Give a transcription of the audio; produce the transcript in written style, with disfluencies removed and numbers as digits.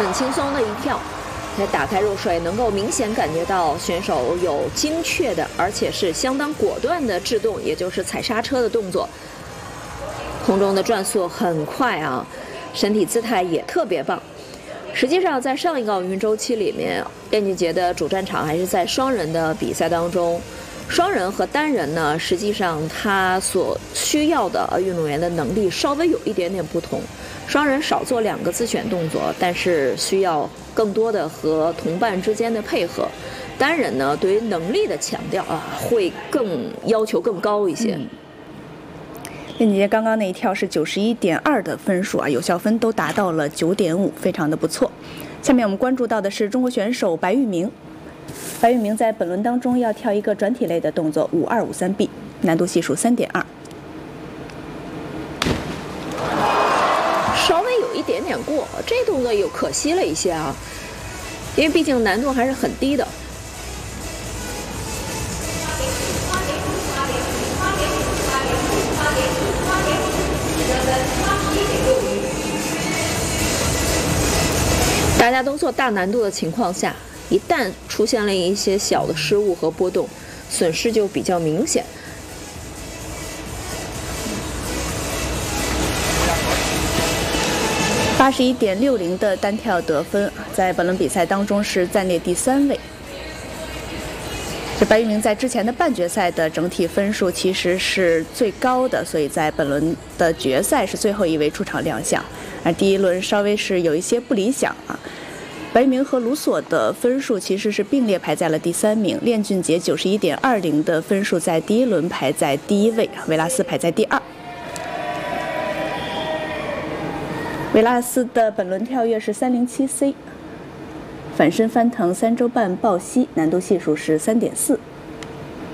很轻松的一跳。在打开入水，能够明显感觉到选手有精确的，而且是相当果断的制动，也就是踩刹车的动作。空中的转速很快啊，身体姿态也特别棒。实际上，在上一个奥运周期里面，练俊杰的主战场还是在双人的比赛当中。双人和单人呢，实际上他所需要的运动员的能力稍微有一点点不同。双人少做2个自选动作，但是需要更多的和同伴之间的配合。单人呢，对于能力的强调会更要求更高一些。 练俊杰刚刚那一跳是91.2的分数啊，有效分都达到了9.5，非常的不错。下面我们关注到的是中国选手白玉明。白玉明在本轮当中要跳一个转体类的动作5253B，难度系数3.2。 稍微有一点点过，这动作又可惜了一些啊，因为毕竟难度还是很低的。大家都做大难度的情况下，一旦出现了一些小的失误和波动，损失就比较明显。 81.60的单跳得分，在本轮比赛当中是暂列第3位。这白玉明在之前的半决赛的整体分数其实是最高的，所以在本轮的决赛是最后一位出场亮相。而第一轮稍微是有一些不理想啊。白玉明和卢索的分数其实是并列排在了第3名，练俊杰91.20的分数在第一轮排在第1位，维拉斯排在第2。维拉斯的本轮跳跃是307C， 反身翻腾3周半抱膝，难度系数是3.4。